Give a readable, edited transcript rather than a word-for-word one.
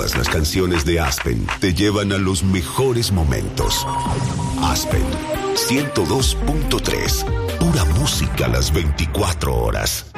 Todas las canciones de Aspen te llevan a los mejores momentos. Aspen 102.3. Pura música las 24 horas.